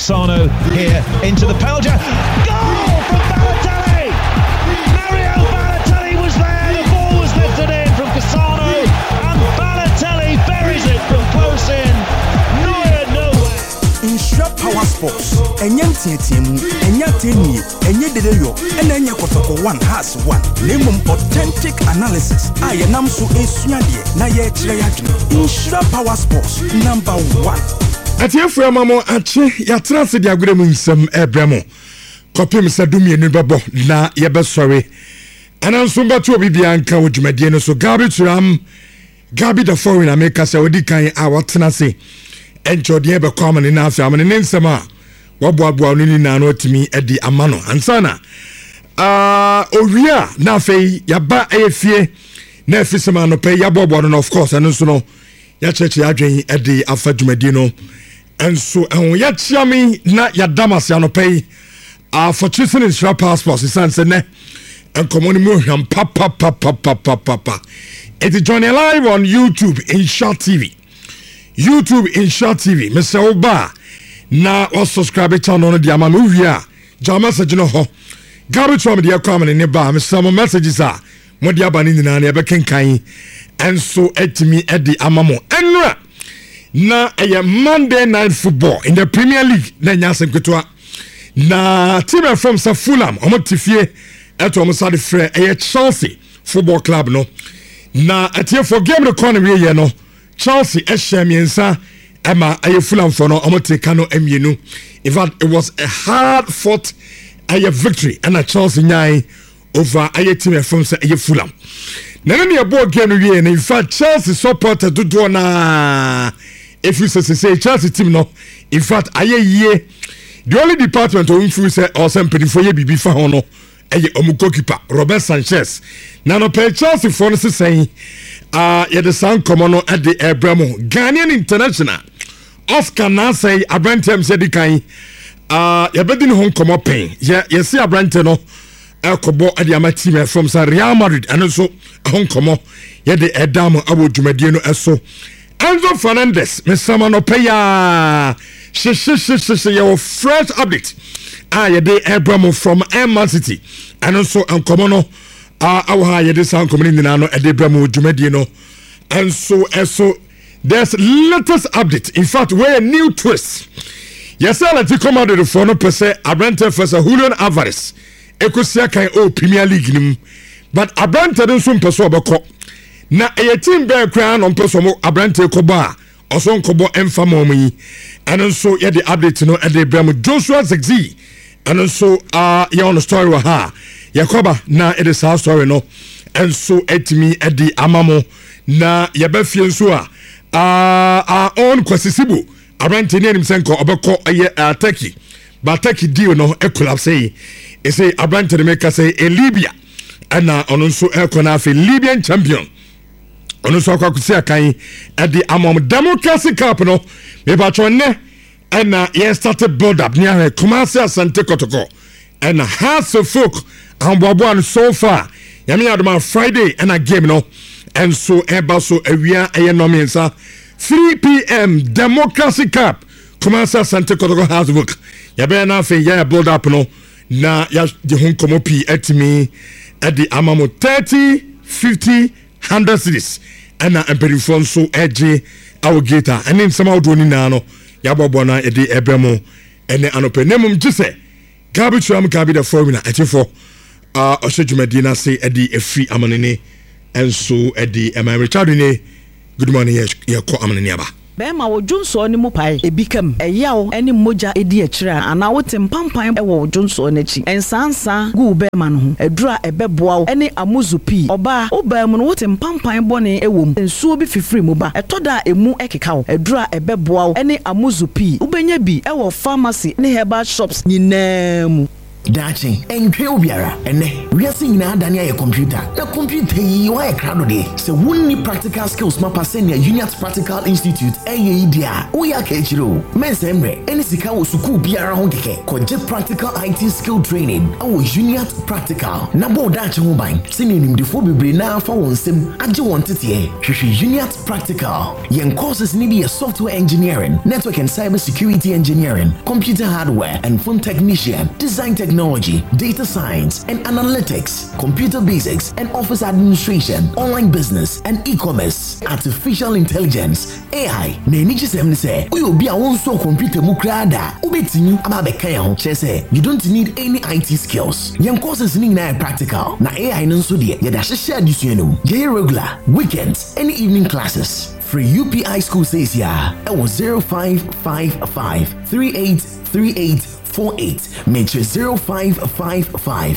Cassano here into the penalty. Goal from Balotelli! Mario Balotelli was there, the ball was lifted in from Cassano, and Balotelli buries it from close in. Nowhere. Insure Power Sports, Enyan Tiemu, Enya Teni, Enye Deyo, and Enya Kotoko 1 has 1. Name authentic analysis. I am so Esuadi, Naye Chayajin. Insure Power Sports, number 1. Atiafo mamo ache ya transe dia guremu nsem ebremo kopim sadumi enu bebo na ye be sorry ananso beto obi bia nka wodwumadie no so Gabi the foreign America se odi kan a wotena se enjodie be kwam ne na afia amane ne nsem a waboaboa no ni na no timi edi amano ansana owia na afei yaba efie na efisema no pe yaboaboa no of course ananso no ya cheche adwen edi afa dwumadie no. And so, and ya chiami na ya damas ya no pay for choosing Insure Power Sports. It's answer ne and come on him papa. It is joining live on YouTube Insure TV. Mr. Oba na or subscribe channel on the Amamovia. Jama sajino ho. Gabi chwa media comment in ba. Mr. Messages are modia bani na ne beken kan and so etimi edi amamo. Enra na Monday Night Football in the Premier League na nyasem kwetwa na team from Fulham omotifie eto omsade frɛ Chelsea Football Club no na atie for game economy ye no Chelsea miensa ema Fulham for no omoteka no emienu. In fact it was a hard fought victory and a Chelsea nyai over team from Fulham na ne abo game no ye. In fact Chelsea supporter do na if you say Chelsea team no, in fact, the only department of influence or something for you be for hono, goalkeeper Robert Sanchez. Now no pay Chelsea for us saying, the sound common at the Abramo Ghanaian international Oscar Nasay Abrantem said the kind, bedin home come up pain. You see Abranteno, Kobo at the Amatima from Real Madrid and also home come up, the Edamo Abu Jumadiano Esso. Enzo Fernandez, Mr. Manopeya, your fresh update. Yede Abramo from Man City, and also Ancomono, our Yede Sound coming in Nano, Abramo Jumedino, and so there's latest update. In fact, we're a new twist. Yes, I let you come out of the phone per se. Abrante for Julian Alvarez, Ecosia can Premier League, but Abrante don't soon pursue a na team bear crown on personal Abrante Koba or son Kobo Mfamomi and also the update no at the Bramo Joshua Zexi and also you on the story wa ha Yakoba na it is our story no and so etimi at the Amamo na Yabefien so our own Kwasisibu Abrante near himself obeko Turkey but Turkey deal no e collapse say Abrante the maker say Libya and also Konafi Libyan champion. Ono so akwakusi akan at the Amom Democracy Cup no me patcho ne na ye started build up near Kumasi Asante Kotoko and has of folk and so far yami adoma Friday and a game no and so eba so awia no mensa 3 p.m. Democracy Cup Kumasi Asante Kotoko has work yabe na fe ya build up no na ya de hon komo pi etimi at the Amamo 30 50 100 cities and Emperiphone so edgy our gator and then somehow doing nano Yabobona edi Ebremo and the anopenemum jise Garbage Gabi the formula at you for Osheju Medina say Eddie a free amanine and so Eddie am I Richardine. Good morning, Yako Amaniniaba. Bema wo Johnson ni mupai ebikam eyawo eni moja edi akira ana wotem pampan wo Johnson nachi ensansa gu bema no ho edura ebeboa wo eni amuzupi oba obam no wotem pampan bone ewom ensuo bi fifiri mu ba etoda emu ekeka wo edura ebeboa wo eni amuzupi ubenya bi ewo pharmacy ne herbal shops nyinamu Dachi, enkwe obiara, ene, wiase nyina adane aye computer. Na computer yi wa ekrado de. Se wonni practical skills mapa senior Uniat Practical Institute eye dia. Oya ka echiro. Mensemre, ene sika wo suku biara ho keke koje practical IT skill training awo Uniat Practical na board ache ho ban sene nimdefo bebre na fa wonsem age won tete hwehwe Uniat Practical yen courses ni be software engineering, network and cyber security engineering, computer hardware and phone technician, design technology, data science and analytics, computer basics and office administration, online business and e-commerce, artificial intelligence, AI. Na ni gisem say we obi a won so computer mu krada ubetini ababeka ya ho chese you don't need any IT skills. Yen courses ni na practical na AI no so de ye da hye adisuenum ye regular weekends and evening classes. Free UPI school says ya it was 0555 383848 Metro 0555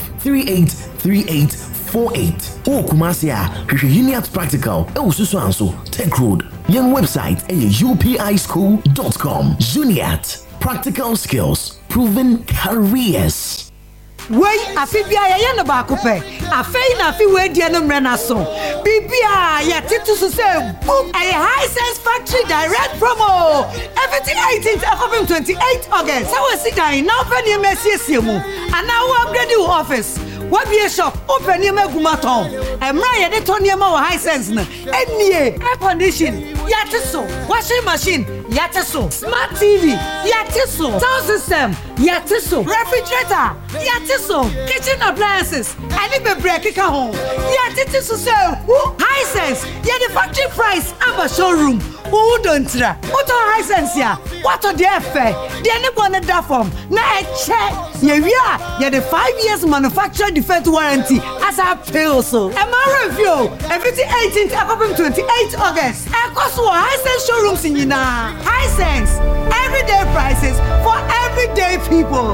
383848 O Kumasia Uniat Practical it was so anso Tech Road young website upischool.com. Uniat Practical Skills Proven Careers. Wey afibia ya no ba kope afei na afi we die no mre na so bibia ya titu so say boom a high sense factory direct promo everything 18th October 28 August so we sit down now open your message mu and now upgrade your office what be a shop open your magumaton emra ye de ton your high sense na enie air condition ya tiso washing machine ya tiso smart TV ya tiso sound system ya tiso refrigerator ya tiso kitchen appliances any be break ka home ya tiso say high sense ya the factory price aba showroom who don't tra what high sense ya what the fair the anybody that form na e check ya the 5 years manufacturer defect warranty as I pay also am I review everything 18th October 28 August and cost high sense showrooms in Yina. High sense everyday prices for everyday people.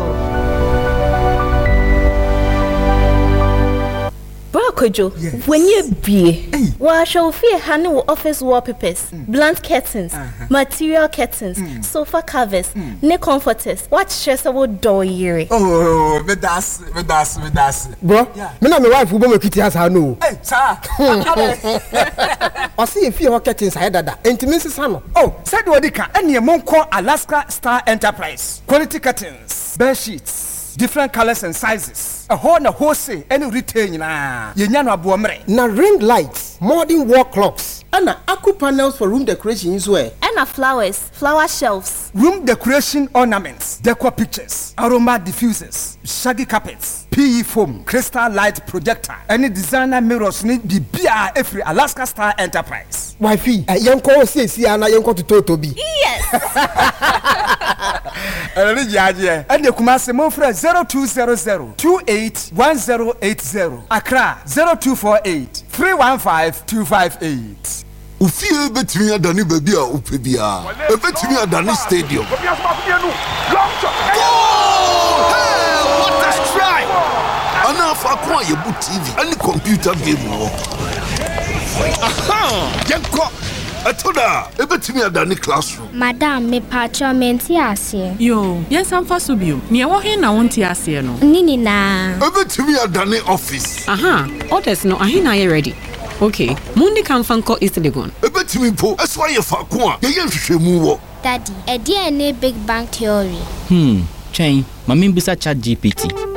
Kojo, when you be, wa shall fear handle office wallpapers, blunt curtains, material curtains, sofa covers, ne comforters. What stressful door here? Oh, me das. Bro, me na my wife who be kiti has no. Hey, sir. I see if you curtains head that. Intimacy sano. Oh, said Wadika, and your mom call Alaska Star Enterprise. Quality curtains, bed sheets. Different colors and sizes. A whole say any retain na. Yenyano abuamre. Na ring lights, modern wall clocks, and aqua panels for room decoration as well. And flowers, flower shelves, room decoration ornaments, decor pictures, aroma diffusers, shaggy carpets, PE foam, crystal light projector, any designer mirrors need the BR every Alaska Star Enterprise. Wifey, young call says here and I young call to Toby. Yes. And the Kumasi Mofra 0200 281080 Accra 0248 315 258. Ufie betimi adani baby a upebia betimi adani stadium. Hey, what a strike! Ana fa kwa yebu TV any computer game wo. Aha, yenko atoda betimi adani classroom. Madam me patro menti ase. Yo, yes am fa so bio. Me wo he na wonti ase no. Nini na. Betimi adani office. Aha, orders no ahe na ye ready. Okay, Mundi can fanko East Legon. Betimi po, that's why you fa kwa. Ye hwehwemu wo. Daddy, e dia ne big bang theory. Chain, mami bisa chat GPT.